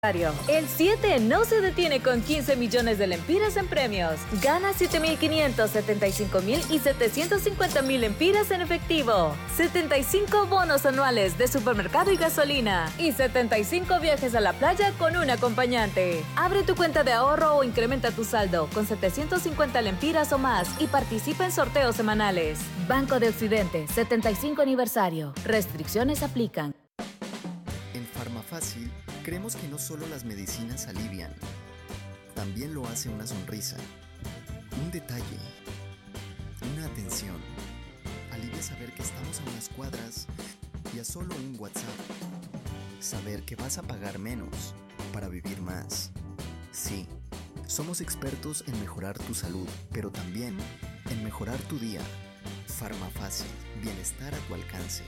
El 7 no se detiene con 15 millones de lempiras en premios. Gana 7.500, 75.000 y 750.000 lempiras en efectivo. 75 bonos anuales de supermercado y gasolina. Y 75 viajes a la playa con un acompañante. Abre tu cuenta de ahorro o incrementa tu saldo con 750 lempiras o más y participa en sorteos semanales. Banco de Occidente, 75 aniversario. Restricciones aplican. En Farmafácil creemos que no solo las medicinas alivian, también lo hace una sonrisa, un detalle, una atención. Alivia saber que estamos a unas cuadras y a solo un WhatsApp. Saber que vas a pagar menos para vivir más. Sí, somos expertos en mejorar tu salud, pero también en mejorar tu día. Farmafácil, bienestar a tu alcance.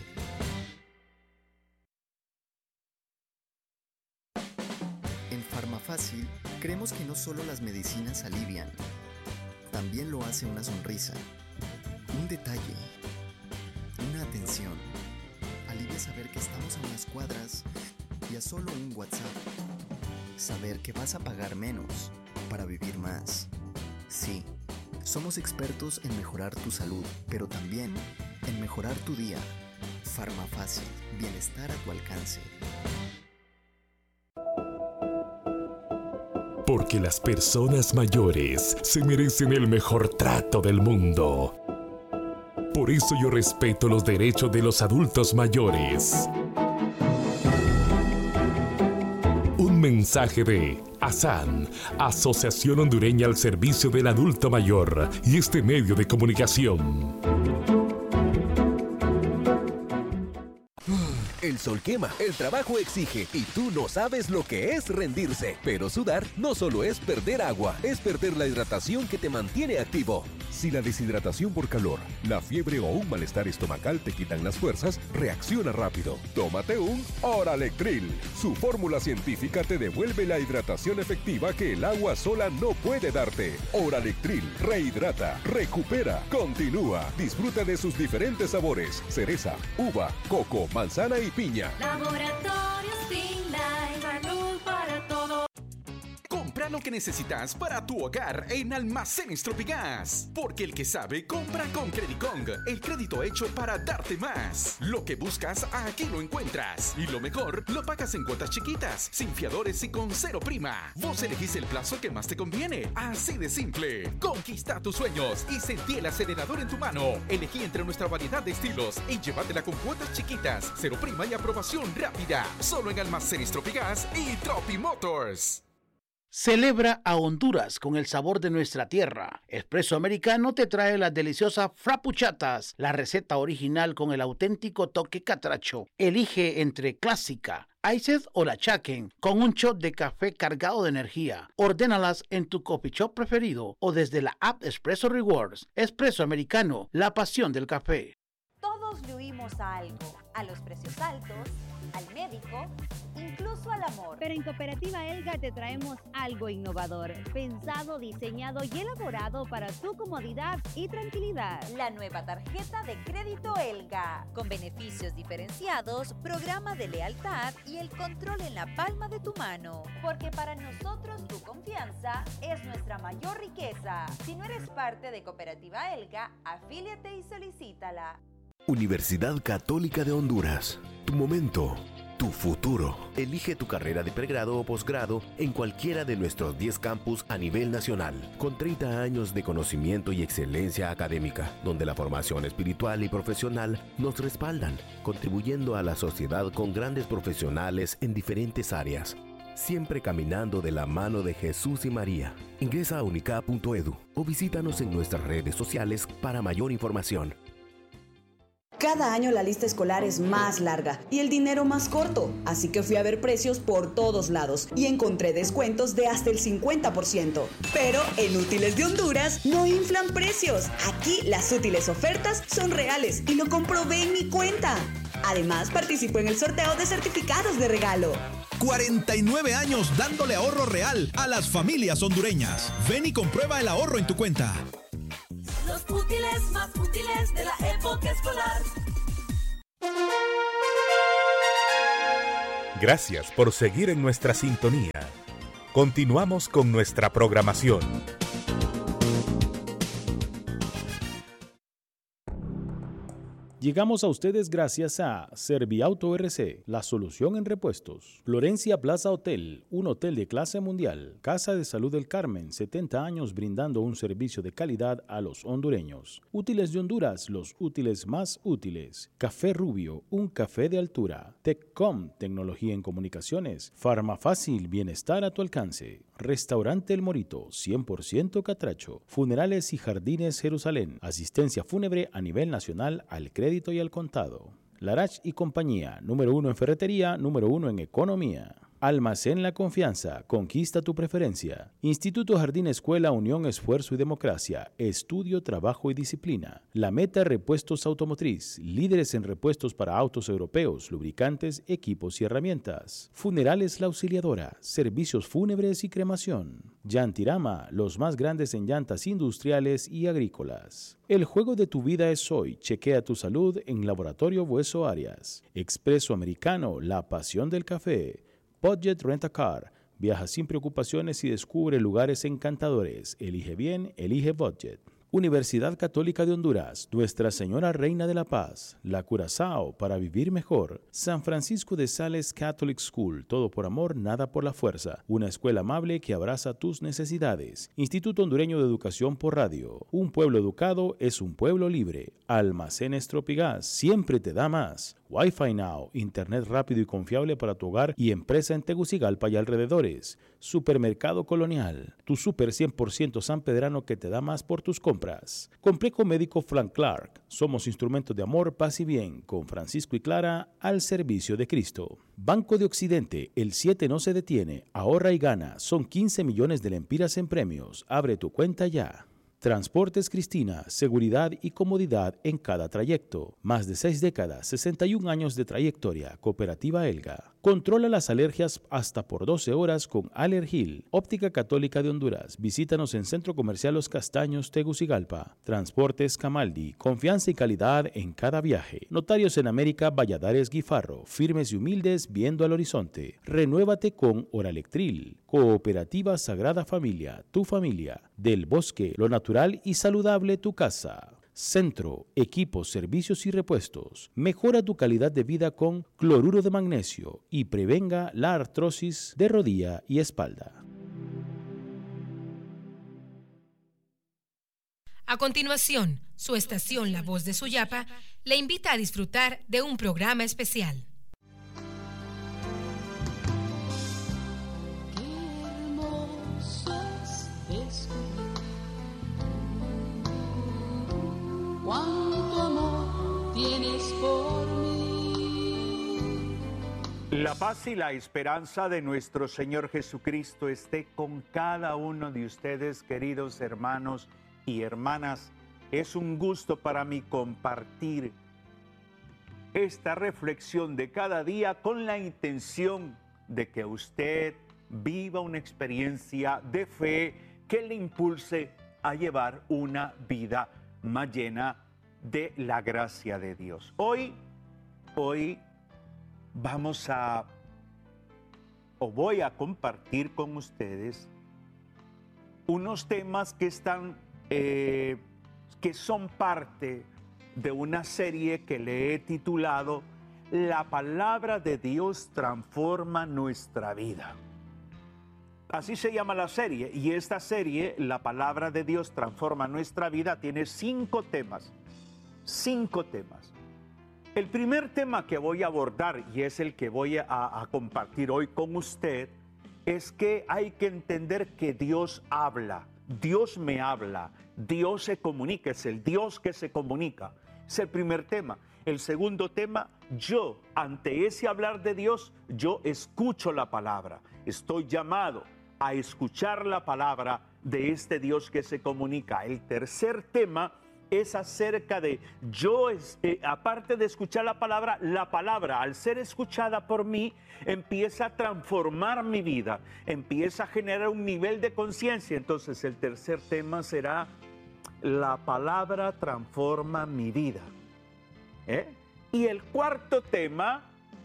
En Farmafácil creemos que no solo las medicinas alivian, también lo hace una sonrisa, un detalle, una atención. Alivia saber que estamos a unas cuadras y a solo un WhatsApp. Saber que vas a pagar menos para vivir más. Sí, somos expertos en mejorar tu salud, pero también en mejorar tu día. Farmafácil, bienestar a tu alcance. Porque las personas mayores se merecen el mejor trato del mundo. Por eso yo respeto los derechos de los adultos mayores. Un mensaje de ASAN, Asociación Hondureña al Servicio del Adulto Mayor, y este medio de comunicación. El sol quema, el trabajo exige y tú no sabes lo que es rendirse. Pero sudar no solo es perder agua, es perder la hidratación que te mantiene activo. Si la deshidratación por calor, la fiebre o un malestar estomacal te quitan las fuerzas, reacciona rápido. Tómate un Oralectril. Su fórmula científica te devuelve la hidratación efectiva que el agua sola no puede darte. Oralectril rehidrata, recupera, continúa. Disfruta de sus diferentes sabores: cereza, uva, coco, manzana y piña. Laboratorios Finlay, salud para todos. Compra lo que necesitas para tu hogar en Almacenes Tropigas. Porque el que sabe, compra con Credicong. El crédito hecho para darte más. Lo que buscas, aquí lo encuentras. Y lo mejor, lo pagas en cuotas chiquitas, sin fiadores y con cero prima. Vos elegís el plazo que más te conviene. Así de simple. Conquista tus sueños y sentí el acelerador en tu mano. Elegí entre nuestra variedad de estilos y llévatela con cuotas chiquitas, cero prima y aprobación rápida. Solo en Almacenes Tropigas y Tropi Motors. Celebra a Honduras con el sabor de nuestra tierra. Espresso Americano te trae las deliciosas frappucciatas, la receta original con el auténtico toque catracho. Elige entre clásica, iced o la Chaken, con un shot de café cargado de energía. Ordénalas en tu coffee shop preferido o desde la app Espresso Rewards. Espresso Americano, la pasión del café. Todos le huimos a algo, a los precios altos, al médico, incluso al amor. Pero en Cooperativa Elga te traemos algo innovador, pensado, diseñado y elaborado para tu comodidad y tranquilidad. La nueva tarjeta de crédito Elga, con beneficios diferenciados, programa de lealtad y el control en la palma de tu mano. Porque para nosotros tu confianza es nuestra mayor riqueza. Si no eres parte de Cooperativa Elga, afíliate y solicítala. Universidad Católica de Honduras. Tu momento, tu futuro. Elige tu carrera de pregrado o posgrado en cualquiera de nuestros 10 campus a nivel nacional, con 30 años de conocimiento y excelencia académica, donde la formación espiritual y profesional nos respaldan, contribuyendo a la sociedad con grandes profesionales en diferentes áreas, siempre caminando de la mano de Jesús y María. Ingresa a unicap.edu o visítanos en nuestras redes sociales para mayor información. Cada año la lista escolar es más larga y el dinero más corto, así que fui a ver precios por todos lados y encontré descuentos de hasta el 50%. Pero en Útiles de Honduras no inflan precios. Aquí las útiles ofertas son reales y lo comprobé en mi cuenta. Además, participo en el sorteo de certificados de regalo. 49 años dándole ahorro real a las familias hondureñas. Ven y comprueba el ahorro en tu cuenta. Los útiles más útiles de la época escolar. Gracias por seguir en nuestra sintonía. Continuamos con nuestra programación. Llegamos a ustedes gracias a Serviauto RC, la solución en repuestos. Florencia Plaza Hotel, un hotel de clase mundial. Casa de Salud del Carmen, 70 años brindando un servicio de calidad a los hondureños. Útiles de Honduras, los útiles más útiles. Café Rubio, un café de altura. Teccom, tecnología en comunicaciones. Farmafácil, bienestar a tu alcance. Restaurante El Morito, 100% catracho. Funerales y Jardines Jerusalén. Asistencia fúnebre a nivel nacional al crédito y al contado. Larach y compañía, número 1 en ferretería, número 1 en economía. Almacén La Confianza, conquista tu preferencia. Instituto Jardín Escuela Unión Esfuerzo y Democracia, estudio, trabajo y disciplina. La Meta Repuestos Automotriz, líderes en repuestos para autos europeos, lubricantes, equipos y herramientas. Funerales La Auxiliadora, servicios fúnebres y cremación. Yantirama, los más grandes en llantas industriales y agrícolas. El juego de tu vida es hoy. Chequea tu salud en Laboratorio Bueso Arias. Expreso Americano, la pasión del café. Budget Rent a Car. Viaja sin preocupaciones y descubre lugares encantadores. Elige bien, elige Budget. Universidad Católica de Honduras, Nuestra Señora Reina de la Paz, La Curazao, para vivir mejor. San Francisco de Sales Catholic School, todo por amor, nada por la fuerza. Una escuela amable que abraza tus necesidades. Instituto Hondureño de Educación por Radio. Un pueblo educado es un pueblo libre. Almacenes Tropigas, siempre te da más. Wi-Fi Now, internet rápido y confiable para tu hogar y empresa en Tegucigalpa y alrededores. Supermercado Colonial, tu super 100% sanpedrano que te da más por tus compras. Complejo Médico Frank Clark, somos instrumentos de amor, paz y bien, con Francisco y Clara al servicio de Cristo. Banco de Occidente, el 7 no se detiene, ahorra y gana, son 15 millones de lempiras en premios, abre tu cuenta ya. Transportes Cristina, seguridad y comodidad en cada trayecto. Más de 6 décadas, 61 años de trayectoria. Cooperativa Elga. Controla las alergias hasta por 12 horas con Allergil. Óptica Católica de Honduras. Visítanos en Centro Comercial Los Castaños, Tegucigalpa. Transportes Camaldi. Confianza y calidad en cada viaje. Notarios en América, Valladares Guifarro. Firmes y humildes viendo al horizonte. Renuévate con Oralectril. Cooperativa Sagrada Familia. Tu familia. Del Bosque, lo natural y saludable tu casa. Centro, equipos, servicios y repuestos. Mejora tu calidad de vida con cloruro de magnesio y prevenga la artrosis de rodilla y espalda. A continuación, su estación La Voz de Suyapa le invita a disfrutar de un programa especial. Cuánto amor tienes por mí. La paz y la esperanza de nuestro Señor Jesucristo esté con cada uno de ustedes, queridos hermanos y hermanas. Es un gusto para mí compartir esta reflexión de cada día con la intención de que usted viva una experiencia de fe que le impulse a llevar una vida más llena de la gracia de Dios. Hoy voy a compartir con ustedes unos temas que son parte de una serie que le he titulado La palabra de Dios transforma nuestra vida. Así se llama la serie, y esta serie, La palabra de Dios transforma nuestra vida, tiene 5 temas. 5 temas. El primer tema que voy a abordar, y es el que voy a compartir hoy con usted, es que hay que entender que Dios habla, Dios me habla, Dios se comunica, es el Dios que se comunica. Es el primer tema. El segundo tema, yo, ante ese hablar de Dios, yo escucho la palabra. Estoy llamado a escuchar la palabra de este Dios que se comunica. El tercer tema es acerca de yo, aparte de escuchar la palabra, al ser escuchada por mí, empieza a transformar mi vida, empieza a generar un nivel de conciencia. Entonces el tercer tema será la palabra transforma mi vida. Y el cuarto tema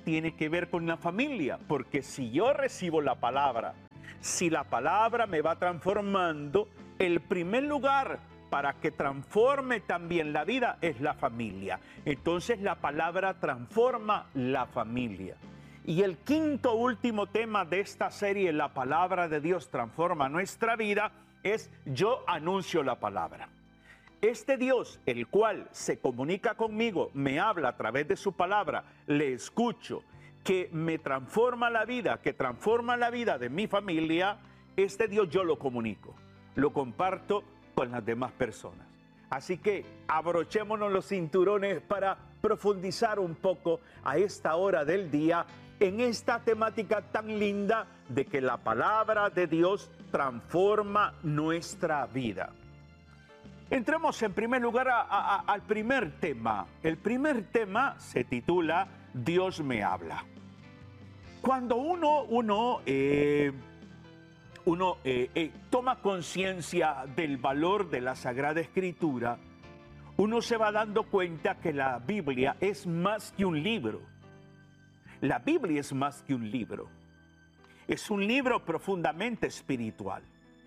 tiene que ver con la familia, porque si yo recibo la palabra, si la palabra me va transformando, el primer lugar para que transforme también la vida es la familia. Entonces la palabra transforma la familia. Y el quinto último tema de esta serie, la palabra de Dios transforma nuestra vida, es yo anuncio la palabra. Este Dios, el cual se comunica conmigo, me habla a través de su palabra, le escucho, que me transforma la vida, que transforma la vida de mi familia, este Dios yo lo comunico, lo comparto con las demás personas. Así que abrochémonos los cinturones para profundizar un poco a esta hora del día en esta temática tan linda de que la palabra de Dios transforma nuestra vida. Entremos en primer lugar al primer tema. El primer tema se titula Dios me habla. Cuando uno toma conciencia del valor de la Sagrada Escritura, uno se va dando cuenta que la Biblia es más que un libro. La Biblia es más que un libro. Es un libro profundamente espiritual.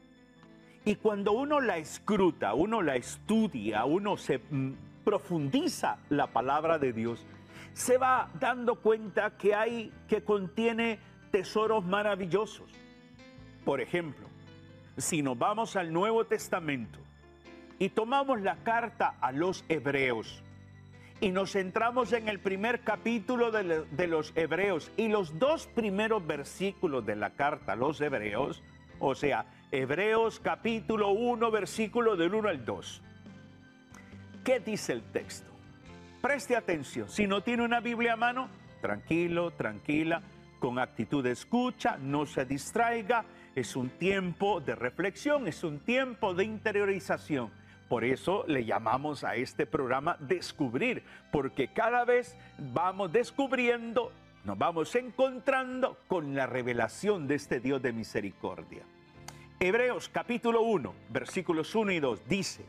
Y cuando uno la escruta, uno la estudia, uno se profundiza la palabra de Dios, se va dando cuenta que contiene tesoros maravillosos. Por ejemplo, si nos vamos al Nuevo Testamento y tomamos la carta a los Hebreos y nos centramos en el primer capítulo de los Hebreos y los dos primeros versículos de la carta a los Hebreos, o sea, Hebreos capítulo 1, versículo del 1 al 2. ¿Qué dice el texto? Preste atención. Si no tiene una Biblia a mano, tranquilo, tranquila, con actitud de escucha, no se distraiga. Es un tiempo de reflexión, es un tiempo de interiorización. Por eso le llamamos a este programa Descubrir, porque cada vez vamos descubriendo, nos vamos encontrando con la revelación de este Dios de misericordia. Hebreos capítulo 1, versículos 1 y 2 dice: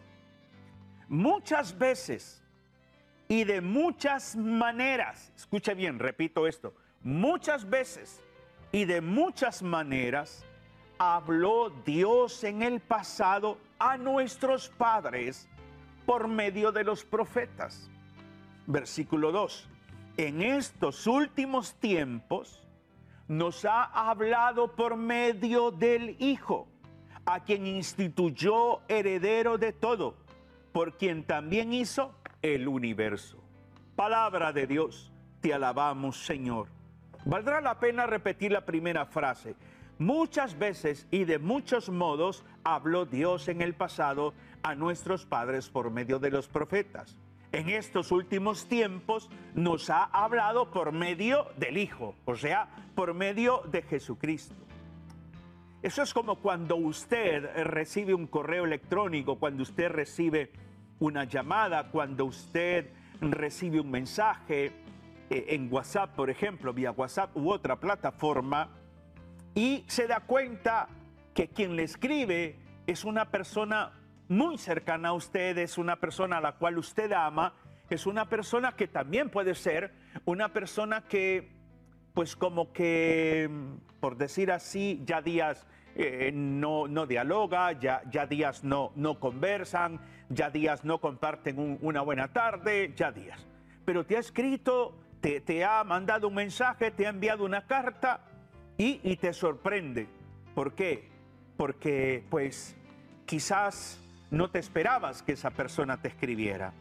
muchas veces y de muchas maneras, escuche bien, repito esto, muchas veces y de muchas maneras habló Dios en el pasado a nuestros padres por medio de los profetas. Versículo 2, en estos últimos tiempos nos ha hablado por medio del Hijo, a quien instituyó heredero de todo, por quien también hizo el universo. Palabra de Dios, te alabamos, Señor. Valdrá la pena repetir la primera frase. Muchas veces y de muchos modos habló Dios en el pasado a nuestros padres por medio de los profetas. En estos últimos tiempos nos ha hablado por medio del Hijo, o sea, por medio de Jesucristo. Eso es como cuando usted recibe un correo electrónico, cuando usted recibe una llamada, cuando usted recibe un mensaje en WhatsApp, por ejemplo, vía WhatsApp u otra plataforma, y se da cuenta que quien le escribe es una persona muy cercana a usted, es una persona a la cual usted ama, es una persona que también puede ser una persona que, pues como que, por decir así, ya días no dialoga, ya días no conversan, ya días no comparten una buena tarde, ya días. Pero te ha escrito, te ha mandado un mensaje, te ha enviado una carta y te sorprende. ¿Por qué? Porque pues quizás no te esperabas que esa persona te escribiera.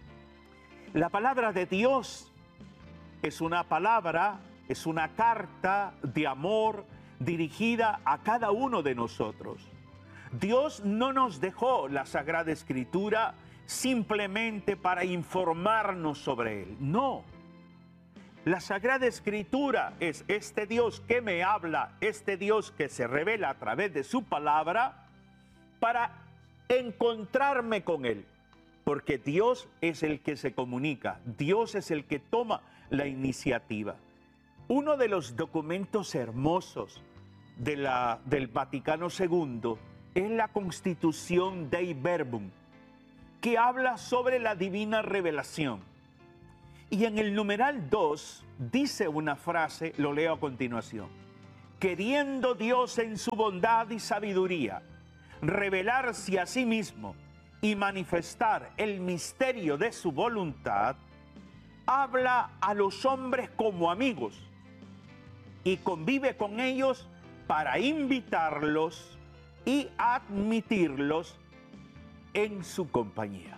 La palabra de Dios es una palabra, es una carta de amor dirigida a cada uno de nosotros. Dios no nos dejó la Sagrada Escritura simplemente para informarnos sobre Él. No. La Sagrada Escritura es este Dios que me habla, este Dios que se revela a través de su palabra para encontrarme con Él. Porque Dios es el que se comunica, Dios es el que toma la iniciativa. Uno de los documentos hermosos del Vaticano II es la Constitución Dei Verbum, que habla sobre la divina revelación. Y en el numeral 2 dice una frase, lo leo a continuación. Queriendo Dios en su bondad y sabiduría revelarse a sí mismo y manifestar el misterio de su voluntad, habla a los hombres como amigos y convive con ellos para invitarlos y admitirlos en su compañía.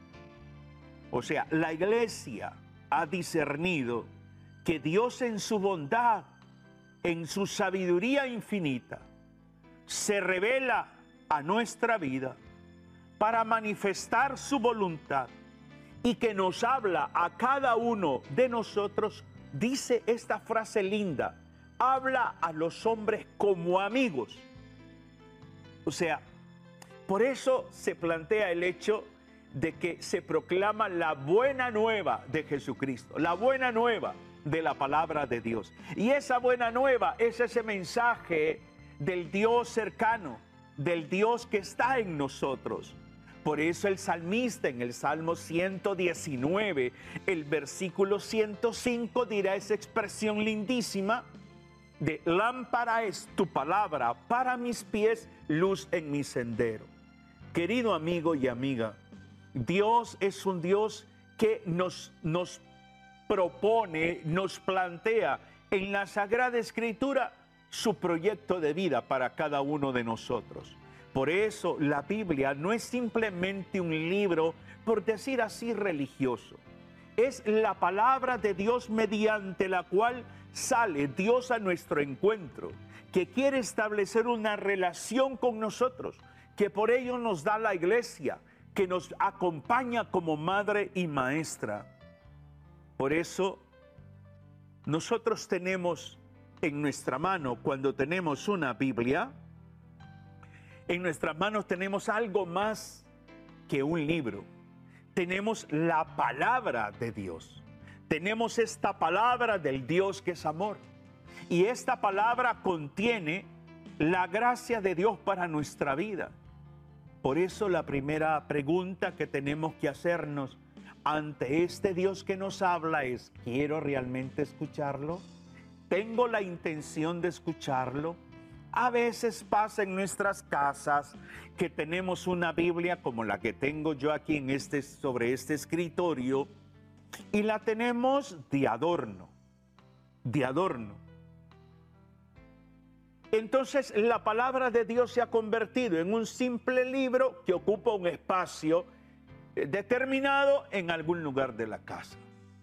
O sea, la iglesia ha discernido que Dios en su bondad, en su sabiduría infinita, se revela a nuestra vida para manifestar su voluntad y que nos habla a cada uno de nosotros. Dice esta frase linda, habla a los hombres como amigos. O sea, por eso se plantea el hecho de que se proclama la buena nueva de Jesucristo, la buena nueva de la palabra de Dios. Y esa buena nueva es ese mensaje del Dios cercano, del Dios que está en nosotros. Por eso el salmista en el Salmo 119, el versículo 105 dirá esa expresión lindísima de lámpara es tu palabra para mis pies, luz en mi sendero. Querido amigo y amiga, Dios es un Dios que nos propone, nos plantea en la Sagrada Escritura su proyecto de vida para cada uno de nosotros. Por eso la Biblia no es simplemente un libro, por decir así, religioso. Es la palabra de Dios mediante la cual sale Dios a nuestro encuentro, que quiere establecer una relación con nosotros, que por ello nos da la iglesia, que nos acompaña como madre y maestra. Por eso nosotros tenemos en nuestra mano, cuando tenemos una Biblia, en nuestras manos tenemos algo más que un libro. Tenemos la palabra de Dios. Tenemos esta palabra del Dios que es amor. Y esta palabra contiene la gracia de Dios para nuestra vida. Por eso la primera pregunta que tenemos que hacernos ante este Dios que nos habla es: ¿quiero realmente escucharlo? ¿Tengo la intención de escucharlo? A veces pasa en nuestras casas que tenemos una Biblia como la que tengo yo aquí sobre este escritorio, y la tenemos de adorno, de adorno. Entonces la palabra de Dios se ha convertido en un simple libro que ocupa un espacio determinado en algún lugar de la casa.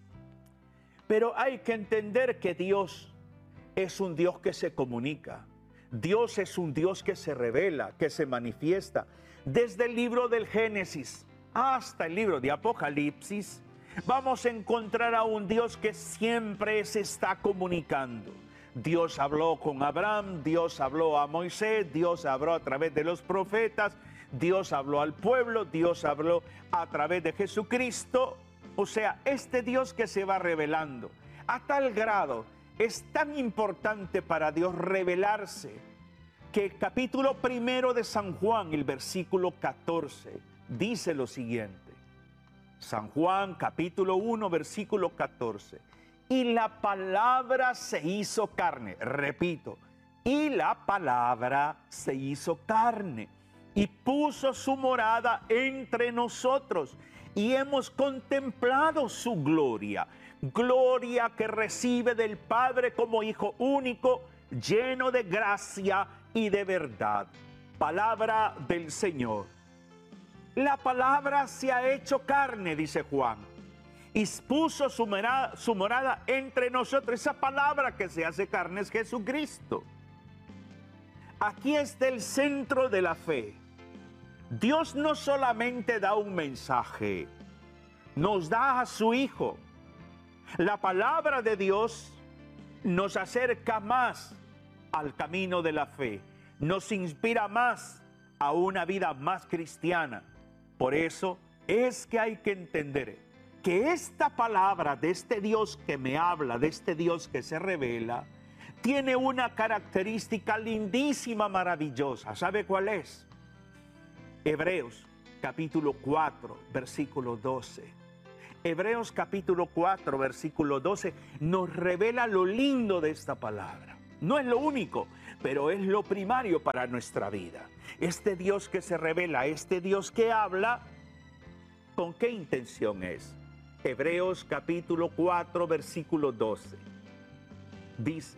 Pero hay que entender que Dios es un Dios que se comunica. Dios es un Dios que se revela, que se manifiesta. Desde el libro del Génesis hasta el libro de Apocalipsis, vamos a encontrar a un Dios que siempre se está comunicando. Dios habló con Abraham, Dios habló a Moisés, Dios habló a través de los profetas, Dios habló al pueblo, Dios habló a través de Jesucristo. O sea, este Dios que se va revelando a tal grado, es tan importante para Dios revelarse, que el capítulo 1 de San Juan, el versículo 14, dice lo siguiente. San Juan, capítulo 1, versículo 14. Y la palabra se hizo carne. Repito, y la palabra se hizo carne y puso su morada entre nosotros, y hemos contemplado su gloria. Gloria que recibe del Padre como Hijo único, lleno de gracia y de verdad. Palabra del Señor. La palabra se ha hecho carne, dice Juan, y puso su morada entre nosotros. Esa palabra que se hace carne es Jesucristo. Aquí está el centro de la fe. Dios no solamente da un mensaje, nos da a su Hijo. La palabra de Dios nos acerca más al camino de la fe, nos inspira más a una vida más cristiana. Por eso es que hay que entender que esta palabra de este Dios que me habla, de este Dios que se revela, tiene una característica lindísima, maravillosa. ¿Sabe cuál es? Hebreos capítulo 4, versículo 12. Hebreos capítulo 4, versículo 12, nos revela lo lindo de esta palabra. No es lo único, pero es lo primario para nuestra vida. Este Dios que se revela, este Dios que habla, ¿con qué intención es? Hebreos capítulo 4, versículo 12. Dice,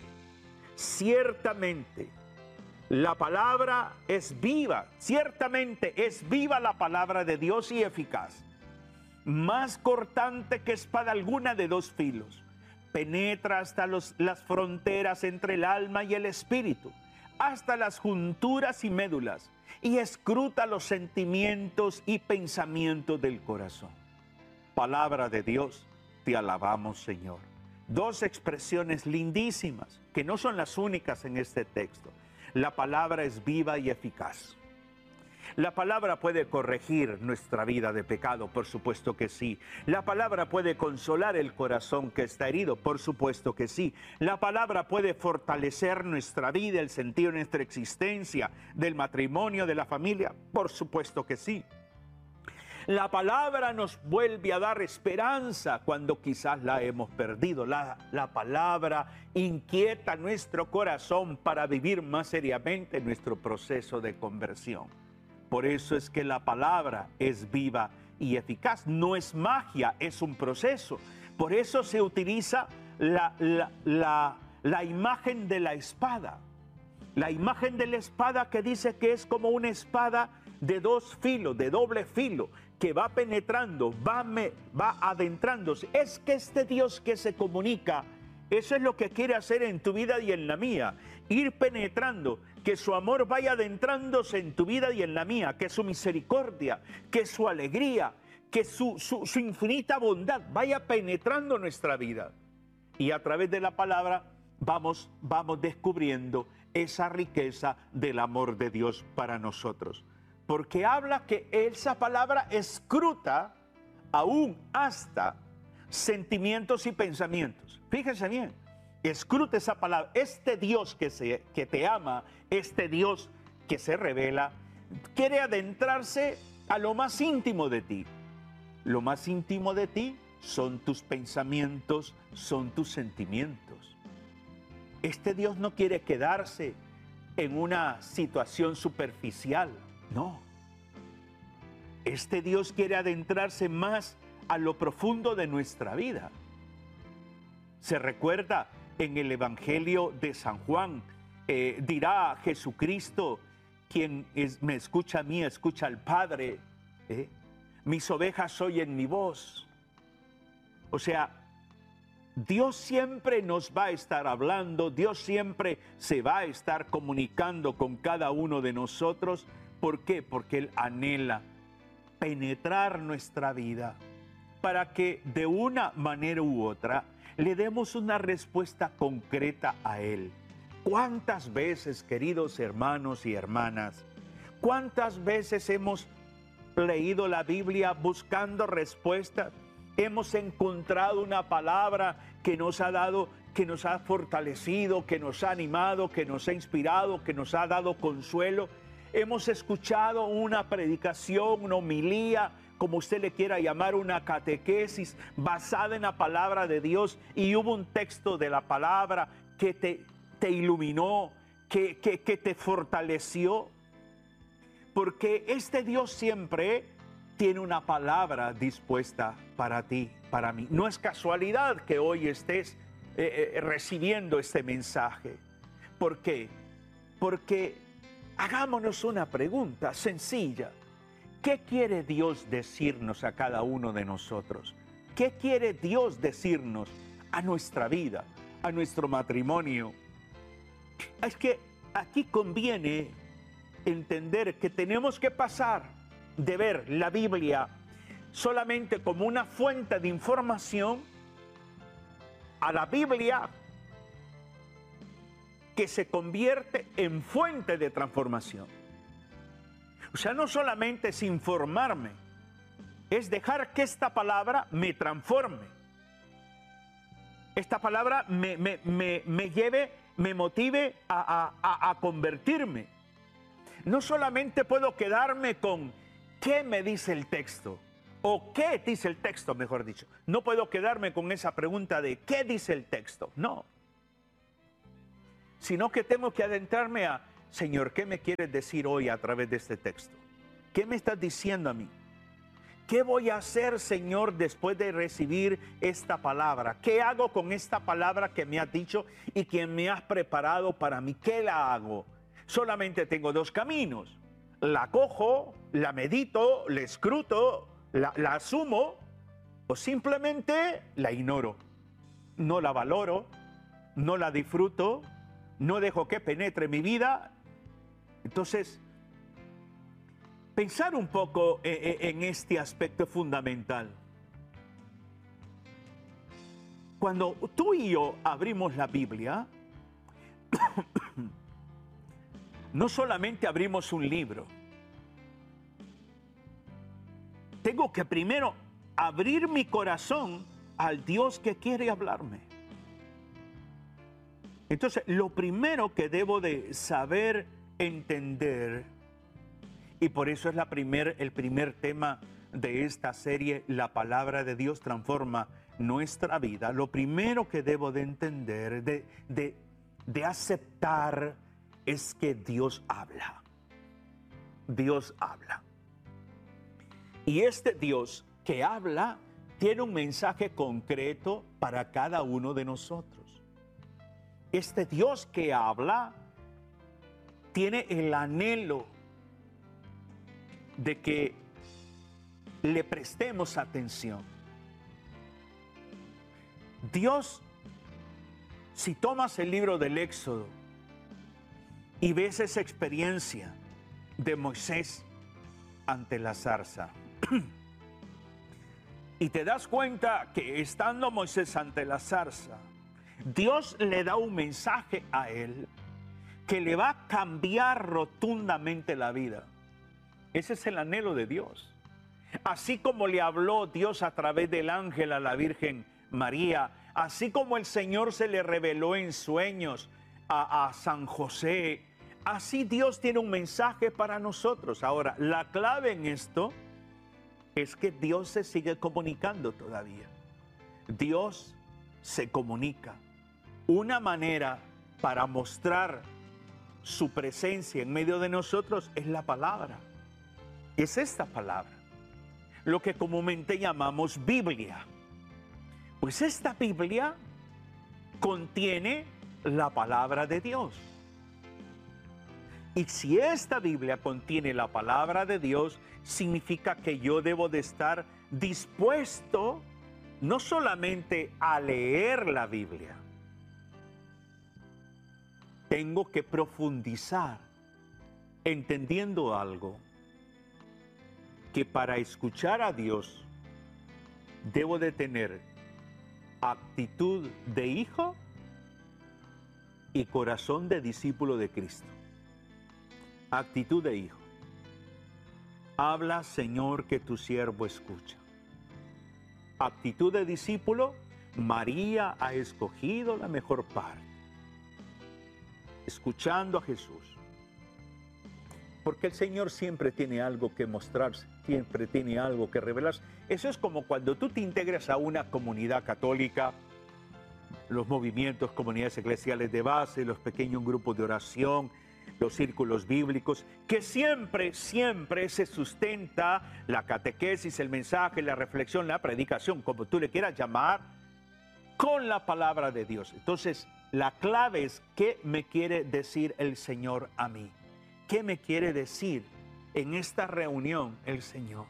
ciertamente la palabra es viva, ciertamente es viva la palabra de Dios y eficaz, más cortante que espada alguna de dos filos, penetra hasta las fronteras entre el alma y el espíritu, hasta las junturas y médulas, y escruta los sentimientos y pensamientos del corazón. Palabra de Dios, te alabamos, Señor. Dos expresiones lindísimas, que no son las únicas en este texto. La palabra es viva y eficaz. La palabra puede corregir nuestra vida de pecado, por supuesto que sí. La palabra puede consolar el corazón que está herido, por supuesto que sí. La palabra puede fortalecer nuestra vida, el sentido de nuestra existencia, del matrimonio, de la familia, por supuesto que sí. La palabra nos vuelve a dar esperanza cuando quizás la hemos perdido. La palabra inquieta nuestro corazón para vivir más seriamente nuestro proceso de conversión. Por eso es que la palabra es viva y eficaz. No es magia, es un proceso. Por eso se utiliza la imagen de la espada. La imagen de la espada que dice que es como una espada de dos filos, de doble filo, que va penetrando, va adentrándose. Es que este Dios que se comunica, eso es lo que quiere hacer en tu vida y en la mía. Ir penetrando, que su amor vaya adentrándose en tu vida y en la mía, que su misericordia, que su alegría, que su infinita bondad vaya penetrando nuestra vida. Y a través de la palabra vamos descubriendo esa riqueza del amor de Dios para nosotros. Porque habla que esa palabra escruta aún hasta sentimientos y pensamientos. Fíjense bien, escruta esa palabra. Este Dios que te ama, este Dios que se revela, quiere adentrarse a lo más íntimo de ti. Lo más íntimo de ti son tus pensamientos, son tus sentimientos. Este Dios no quiere quedarse en una situación superficial. No, este Dios quiere adentrarse más a lo profundo de nuestra vida. Se recuerda en el Evangelio de San Juan, dirá Jesucristo, quien me escucha a mí, escucha al Padre. Mis ovejas oyen mi voz. O sea, Dios siempre nos va a estar hablando, Dios siempre se va a estar comunicando con cada uno de nosotros. ¿Por qué? Porque Él anhela penetrar nuestra vida para que de una manera u otra le demos una respuesta concreta a Él. ¿Cuántas veces, queridos hermanos y hermanas, cuántas veces hemos leído la Biblia buscando respuestas? Hemos encontrado una palabra que nos ha dado, que nos ha fortalecido, que nos ha animado, que nos ha inspirado, que nos ha dado consuelo. Hemos escuchado una predicación, una homilía, como usted le quiera llamar, una catequesis basada en la palabra de Dios, y hubo un texto de la palabra que te iluminó, que te fortaleció. Porque este Dios siempre tiene una palabra dispuesta para ti, para mí. No es casualidad que hoy estés recibiendo este mensaje. ¿Por qué? Porque hagámonos una pregunta sencilla. ¿Qué quiere Dios decirnos a cada uno de nosotros? ¿Qué quiere Dios decirnos a nuestra vida, a nuestro matrimonio? Es que aquí conviene entender que tenemos que pasar de ver la Biblia solamente como una fuente de información a la Biblia que se convierte en fuente de transformación. O sea, no solamente es informarme, es dejar que esta palabra me transforme. Esta palabra me lleve, me motive a convertirme. No solamente puedo quedarme con qué me dice el texto o qué dice el texto, mejor dicho. No puedo quedarme con esa pregunta de qué dice el texto, no. Sino que tengo que adentrarme a, Señor, ¿qué me quieres decir hoy a través de este texto? ¿Qué me estás diciendo a mí? ¿Qué voy a hacer, Señor, después de recibir esta palabra? ¿Qué hago con esta palabra que me has dicho y que me has preparado para mí? ¿Qué la hago? Solamente tengo dos caminos. La cojo, la medito, la escruto, la asumo o simplemente la ignoro. No la valoro, no la disfruto, no dejo que penetre mi vida. Entonces, pensar un poco en este aspecto fundamental. Cuando tú y yo abrimos la Biblia, no solamente abrimos un libro. Tengo que primero abrir mi corazón al Dios que quiere hablarme. Entonces, lo primero que debo de saber entender, y por eso es el primer tema de esta serie, la palabra de Dios transforma nuestra vida. Lo primero que debo de entender, de aceptar, es que Dios habla. Dios habla. Y este Dios que habla tiene un mensaje concreto para cada uno de nosotros. Este Dios que habla tiene el anhelo de que le prestemos atención. Dios, si tomas el libro del Éxodo y ves esa experiencia de Moisés ante la zarza, y te das cuenta que estando Moisés ante la zarza, Dios le da un mensaje a él que le va a cambiar rotundamente la vida. Ese es el anhelo de Dios. Así como le habló Dios a través del ángel a la Virgen María, así como el Señor se le reveló en sueños a San José, así Dios tiene un mensaje para nosotros. Ahora, la clave en esto es que Dios se sigue comunicando todavía. Dios se comunica. Una manera para mostrar su presencia en medio de nosotros es la palabra. Es esta palabra, lo que comúnmente llamamos Biblia. Pues esta Biblia contiene la palabra de Dios. Y si esta Biblia contiene la palabra de Dios, significa que yo debo de estar dispuesto no solamente a leer la Biblia, tengo que profundizar entendiendo algo, que para escuchar a Dios debo de tener actitud de hijo y corazón de discípulo de Cristo. Actitud de hijo. Habla, Señor, que tu siervo escucha. Actitud de discípulo, María ha escogido la mejor parte. Escuchando a Jesús. Porque el Señor siempre tiene algo que mostrarse, siempre tiene algo que revelarse. Eso es como cuando tú te integras a una comunidad católica, los movimientos, comunidades eclesiales de base, los pequeños grupos de oración, los círculos bíblicos, que siempre se sustenta la catequesis, el mensaje, la reflexión, la predicación, como tú le quieras llamar, con la palabra de Dios. Entonces, la clave es ¿qué me quiere decir el Señor a mí? ¿Qué me quiere decir en esta reunión el Señor?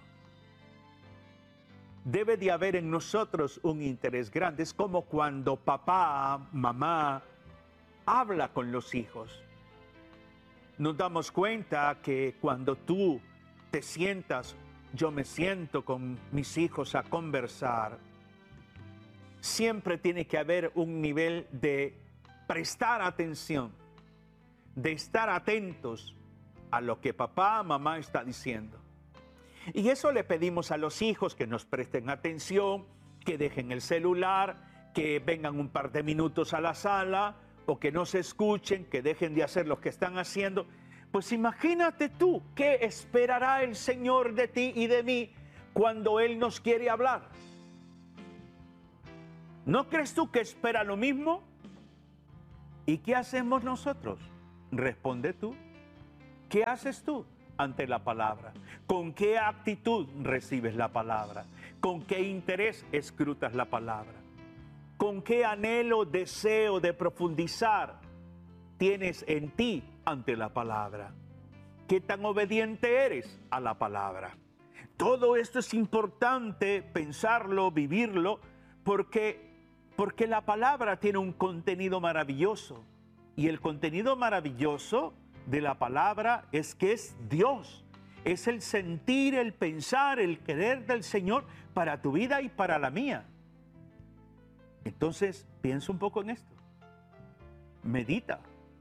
Debe de haber en nosotros un interés grande. Es como cuando papá, mamá, habla con los hijos. Nos damos cuenta que cuando tú te sientas, yo me siento con mis hijos a conversar, siempre tiene que haber un nivel de prestar atención, de estar atentos a lo que papá, mamá está diciendo. Y eso le pedimos a los hijos, que nos presten atención, que dejen el celular, que vengan un par de minutos a la sala, o que no se escuchen, que dejen de hacer lo que están haciendo. Pues imagínate tú, ¿qué esperará el Señor de ti y de mí cuando Él nos quiere hablar? ¿No crees tú que espera lo mismo? ¿Y qué hacemos nosotros? Responde tú. ¿Qué haces tú ante la palabra? ¿Con qué actitud recibes la palabra? ¿Con qué interés escrutas la palabra? ¿Con qué anhelo, deseo de profundizar tienes en ti ante la palabra? ¿Qué tan obediente eres a la palabra? Todo esto es importante pensarlo, vivirlo, porque la palabra tiene un contenido maravilloso. Y el contenido maravilloso de la palabra es que es Dios. Es el sentir, el pensar, el querer del Señor para tu vida y para la mía. Entonces, piensa un poco en esto. Medita.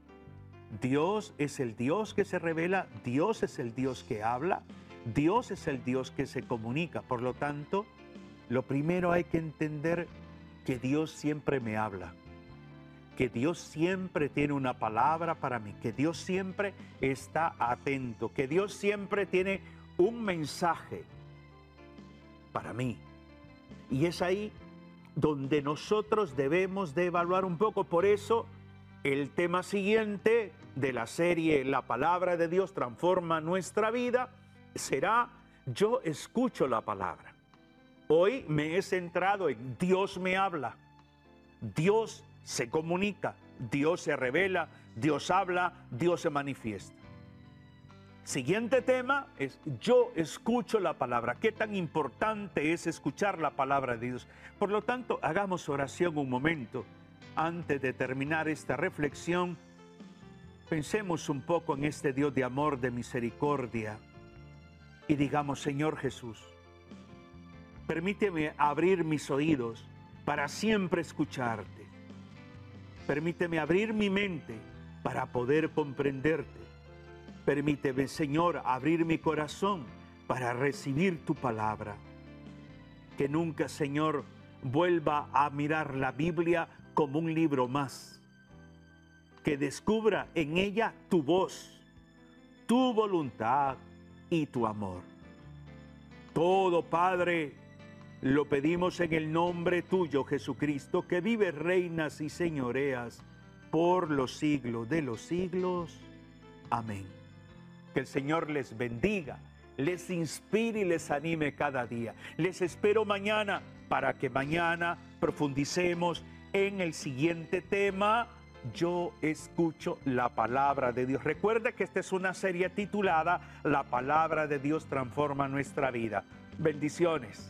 Dios es el Dios que se revela, Dios es el Dios que habla, Dios es el Dios que se comunica. Por lo tanto, lo primero hay que entender que Dios siempre me habla, que Dios siempre tiene una palabra para mí, que Dios siempre está atento, que Dios siempre tiene un mensaje para mí. Y es ahí donde nosotros debemos de evaluar un poco. Por eso, el tema siguiente de la serie La Palabra de Dios transforma nuestra vida será Yo escucho la palabra. Hoy me he centrado en Dios me habla, Dios se comunica, Dios se revela, Dios habla, Dios se manifiesta. Siguiente tema es Yo escucho la palabra. ¿Qué tan importante es escuchar la palabra de Dios? Por lo tanto, hagamos oración un momento. Antes de terminar esta reflexión, pensemos un poco en este Dios de amor, de misericordia, y digamos: Señor Jesús, permíteme abrir mis oídos para siempre escucharte. Permíteme abrir mi mente para poder comprenderte. Permíteme, Señor, abrir mi corazón para recibir tu palabra. Que nunca, Señor, vuelva a mirar la Biblia como un libro más. Que descubra en ella tu voz, tu voluntad y tu amor. Todo, Padre, lo pedimos en el nombre tuyo, Jesucristo, que vive, reinas y señoreas por los siglos de los siglos. Amén. Que el Señor les bendiga, les inspire y les anime cada día. Les espero mañana para que mañana profundicemos en el siguiente tema. Yo escucho la palabra de Dios. Recuerda que esta es una serie titulada La Palabra de Dios transforma nuestra vida. Bendiciones.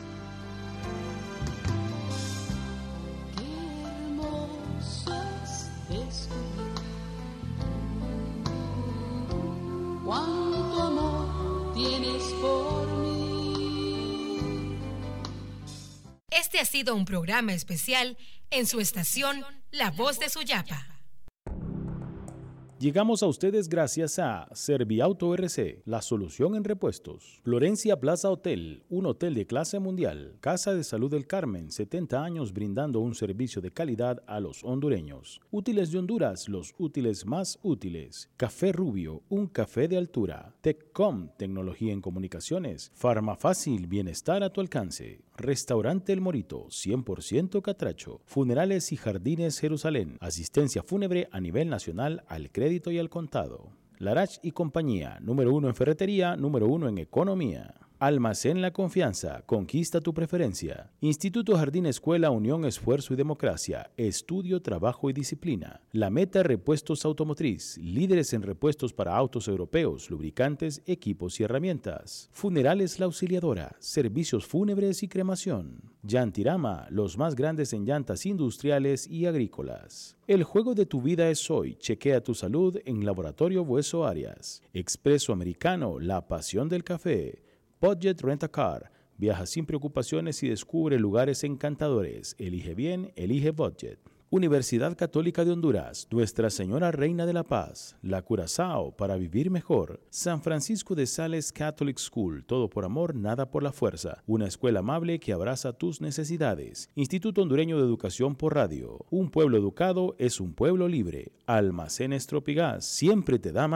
Cuánto amor tienes por mí. Este ha sido un programa especial en su estación La Voz de Suyapa. Llegamos a ustedes gracias a Serviauto RC, la solución en repuestos. Florencia Plaza Hotel, un hotel de clase mundial. Casa de Salud del Carmen, 70 años brindando un servicio de calidad a los hondureños. Útiles de Honduras, los útiles más útiles. Café Rubio, un café de altura. Teccom, tecnología en comunicaciones. Farmafácil, bienestar a tu alcance. Restaurante El Morito, 100% catracho. Funerales y Jardines Jerusalén. Asistencia fúnebre a nivel nacional al crédito y al contado. Larach y compañía, número 1 en ferretería, número 1 en economía. Almacén La Confianza, conquista tu preferencia. Instituto Jardín Escuela Unión Esfuerzo y Democracia, estudio, trabajo y disciplina. La Meta Repuestos Automotriz, líderes en repuestos para autos europeos, lubricantes, equipos y herramientas. Funerales La Auxiliadora, servicios fúnebres y cremación. Yantirama, los más grandes en llantas industriales y agrícolas. El juego de tu vida es hoy. Chequea tu salud en Laboratorio Hueso Arias. Expreso Americano, la pasión del café. Budget Rent-A-Car. Viaja sin preocupaciones y descubre lugares encantadores. Elige bien, elige Budget. Universidad Católica de Honduras, Nuestra Señora Reina de la Paz, La Curazao, para vivir mejor. San Francisco de Sales Catholic School, todo por amor, nada por la fuerza. Una escuela amable que abraza tus necesidades. Instituto Hondureño de Educación por Radio. Un pueblo educado es un pueblo libre. Almacenes Tropigas, siempre te da más.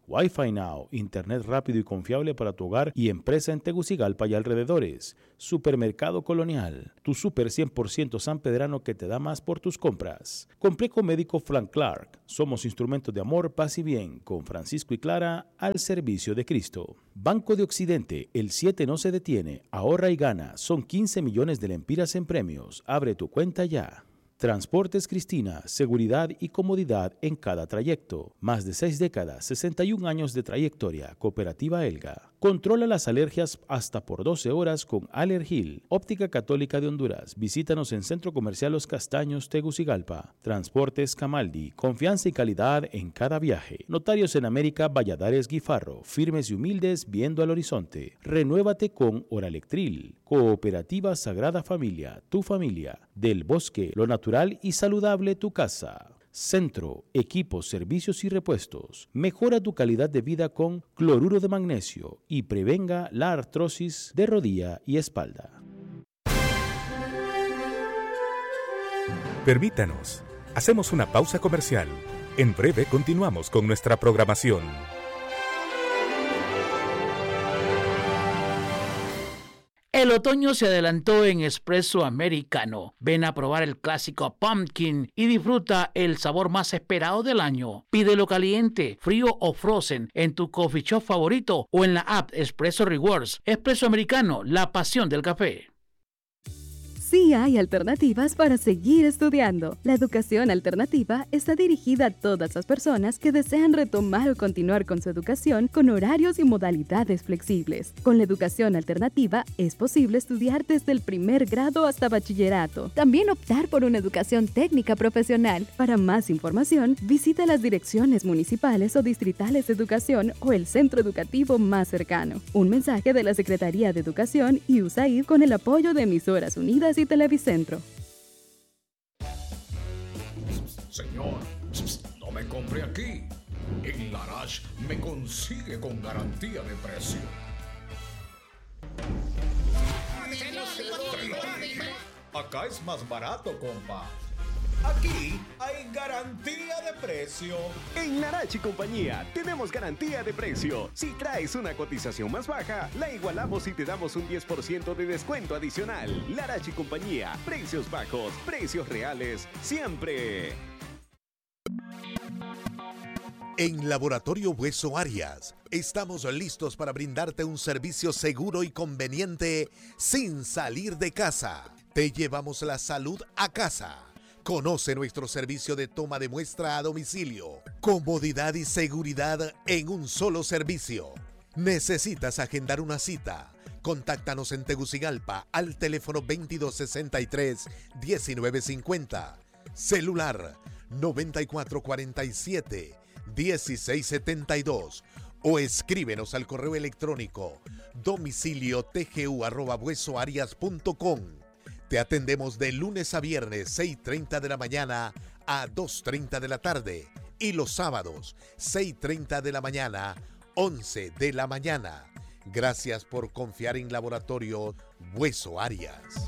Wi-Fi Now, internet rápido y confiable para tu hogar y empresa en Tegucigalpa y alrededores. Supermercado Colonial, tu super 100% sanpedrano que te da más por tus compras. Complejo Médico Frank Clark, somos instrumentos de amor, paz y bien, con Francisco y Clara al servicio de Cristo. Banco de Occidente, el 7 no se detiene, ahorra y gana, son 15 millones de lempiras en premios, abre tu cuenta ya. Transportes Cristina, seguridad y comodidad en cada trayecto. Más de 6 décadas, 61 años de trayectoria. Cooperativa Elga. Controla las alergias hasta por 12 horas con Allergil. Óptica Católica de Honduras. Visítanos en Centro Comercial Los Castaños, Tegucigalpa. Transportes Camaldi. Confianza y calidad en cada viaje. Notarios en América, Valladares Guifarro. Firmes y humildes viendo al horizonte. Renuévate con Oralectril. Cooperativa Sagrada Familia. Tu familia. Del Bosque, lo natural y saludable tu casa. Centro, equipos, servicios y repuestos. Mejora tu calidad de vida con cloruro de magnesio y prevenga la artrosis de rodilla y espalda. Permítanos, hacemos una pausa comercial. En breve continuamos con nuestra programación. El otoño se adelantó en Espresso Americano. Ven a probar el clásico Pumpkin y disfruta el sabor más esperado del año. Pídelo caliente, frío o frozen en tu coffee shop favorito o en la app Espresso Rewards. Espresso Americano, la pasión del café. Sí hay alternativas para seguir estudiando. La educación alternativa está dirigida a todas las personas que desean retomar o continuar con su educación con horarios y modalidades flexibles. Con la educación alternativa es posible estudiar desde el primer grado hasta bachillerato. También optar por una educación técnica profesional. Para más información, visita las direcciones municipales o distritales de educación o el centro educativo más cercano. Un mensaje de la Secretaría de Educación y USAID con el apoyo de Emisoras Unidas y Televicentro. Señor, no me compre aquí. En Larache me consigue con garantía de precio. Acá es más barato, compa. Aquí hay garantía de precio. En Larache y Compañía tenemos garantía de precio. Si traes una cotización más baja, la igualamos y te damos un 10% de descuento adicional. Larache y Compañía, precios bajos, precios reales, siempre. En Laboratorio Hueso Arias, estamos listos para brindarte un servicio seguro y conveniente sin salir de casa. Te llevamos la salud a casa. Conoce nuestro servicio de toma de muestra a domicilio. Comodidad y seguridad en un solo servicio. ¿Necesitas agendar una cita? Contáctanos en Tegucigalpa al teléfono 2263-1950. Celular 9447-1672. O escríbenos al correo electrónico domiciliotgu@huesoarias.com. Te atendemos de lunes a viernes, 6:30 de la mañana a 2:30 de la tarde. Y los sábados, 6:30 de la mañana, 11 de la mañana. Gracias por confiar en Laboratorio Hueso Arias.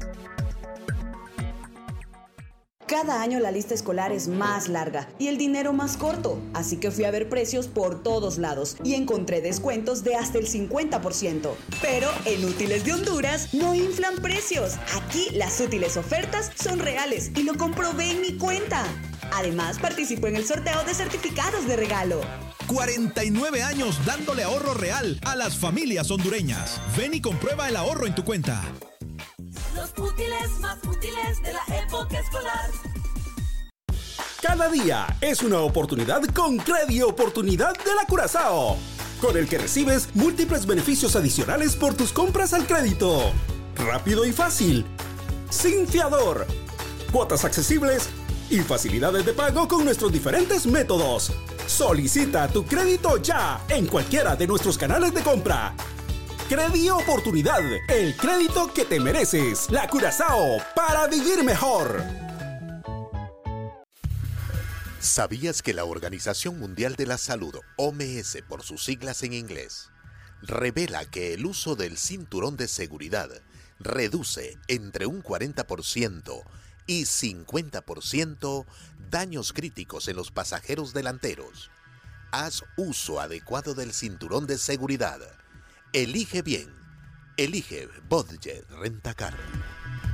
Cada año la lista escolar es más larga y el dinero más corto, así que fui a ver precios por todos lados y encontré descuentos de hasta el 50%. Pero en Útiles de Honduras no inflan precios. Aquí las útiles ofertas son reales y lo comprobé en mi cuenta. Además, participo en el sorteo de certificados de regalo. 49 años dándole ahorro real a las familias hondureñas. Ven y comprueba el ahorro en tu cuenta. Los útiles más útiles de la época escolar. Cada día es una oportunidad con Credi Oportunidad de la Curazao, con el que recibes múltiples beneficios adicionales por tus compras al crédito. Rápido y fácil, sin fiador, cuotas accesibles y facilidades de pago con nuestros diferentes métodos. Solicita tu crédito ya en cualquiera de nuestros canales de compra. Credi Oportunidad, el crédito que te mereces. La Curazao, para vivir mejor. ¿Sabías que la Organización Mundial de la Salud, OMS por sus siglas en inglés, revela que el uso del cinturón de seguridad reduce entre un 40% y 50% daños críticos en los pasajeros delanteros? Haz uso adecuado del cinturón de seguridad. Elige bien. Elige Budget Rentacar.